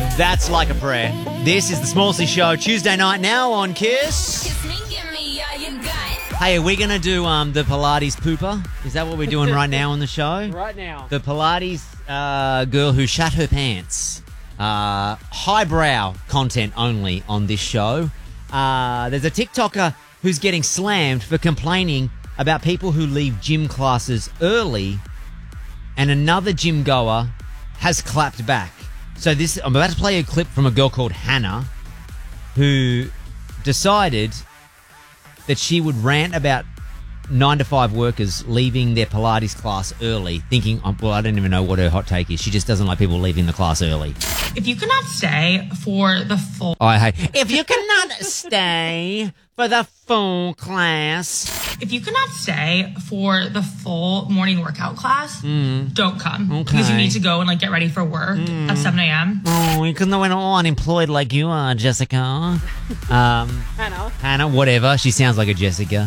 That's Like a Prayer. This is the Small C Show, Tuesday night now on Kiss. Hey, are we going to do the Pilates pooper? Is that what we're doing right now on the show? Right now. The Pilates girl who shat her pants. Highbrow content only on this show. There's a TikToker who's getting slammed for complaining about people who leave gym classes early, and another gym goer has clapped back. So I'm about to play a clip from a girl called Hannah who decided that she would rant about 9-to-5 workers leaving their Pilates class early, thinking, well, I don't even know what her hot take is. She just doesn't like people leaving the class early. If you cannot stay for the full... If you cannot stay for the full class... If you cannot stay for the full morning workout class, don't come. Okay. Because you need to go and get ready for work at 7 a.m. Oh, because we're not all unemployed like you are, Jessica. Hannah, whatever. She sounds like a Jessica.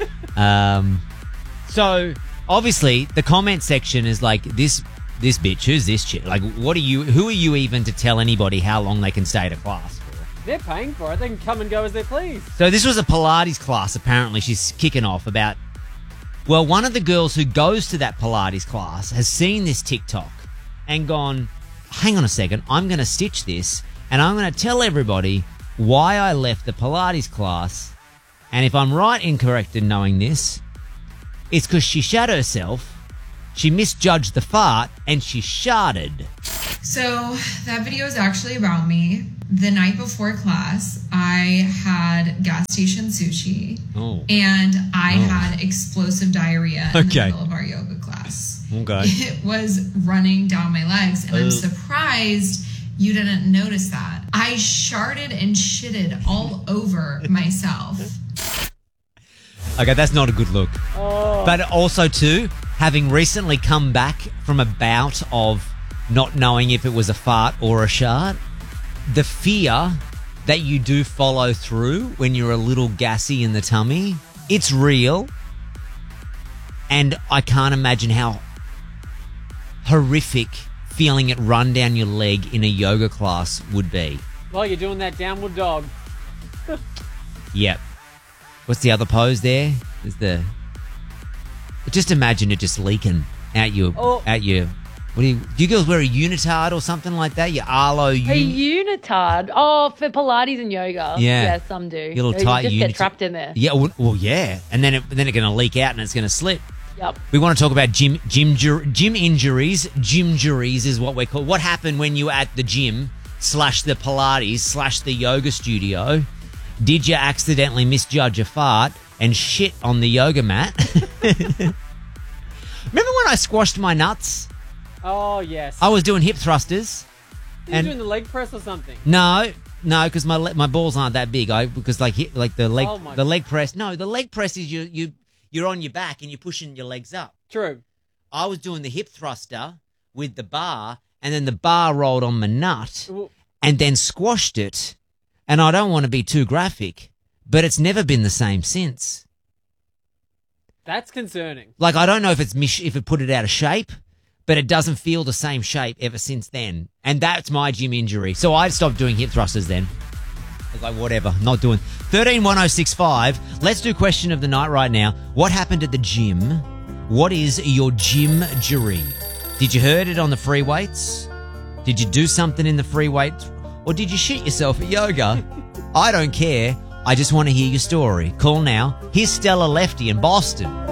So, obviously, the comment section is like, this bitch, who's this chick? Like, who are you even to tell anybody how long they can stay at a class for? They're paying for it. They can come and go as they please. So this was a Pilates class, apparently. She's kicking off about... Well, one of the girls who goes to that Pilates class has seen this TikTok and gone, hang on a second, I'm going to stitch this and I'm going to tell everybody why I left the Pilates class. And if I'm right and correct in knowing this, it's because she shat herself, she misjudged the fart, and she sharted. So that video is actually about me. The night before class, I had gas station sushi, and I had explosive diarrhea in the middle of our yoga class. Okay. It was running down my legs, and I'm surprised you didn't notice that. I sharted and shitted all over myself. Okay, that's not a good look. But also, too, having recently come back from a bout of not knowing if it was a fart or a shart, the fear that you do follow through when you're a little gassy in the tummy, it's real. And I can't imagine how horrific feeling it run down your leg in a yoga class would be. Well, you're doing that downward dog. Yep. What's the other pose there? Just imagine it just leaking out your... Do you girls wear a unitard or something like that? Your Arlo A unitard? Oh, for Pilates and yoga. Yeah. Some do. Your little tight you just unitard. get trapped in there. Yeah, well, yeah. And then it's going to leak out and it's going to slip. Yep. We want to talk about gym injuries. Gym juries is what we're called. What happened when you were at the gym / the Pilates / the yoga studio? Did you accidentally misjudge a fart and shit on the yoga mat? Remember when I squashed my nuts? Oh, yes. I was doing hip thrusters. Are you doing the leg press or something? No, because my balls aren't that big. The leg press. No, the leg press is you're on your back and you're pushing your legs up. True. I was doing the hip thruster with the bar, and then the bar rolled on my nut, and then squashed it. And I don't want to be too graphic, but it's never been the same since. That's concerning. Like, I don't know if it put it out of shape, but it doesn't feel the same shape ever since then. And that's my gym injury. So I stopped doing hip thrusters then. I was like, whatever, not doing. 131065. Let's do question of the night right now. What happened at the gym? What is your gym jury? Did you hurt it on the free weights? Did you do something in the free weights? Or did you shit yourself at yoga? I don't care. I just want to hear your story. Call now. Here's Stella Lefty in Boston.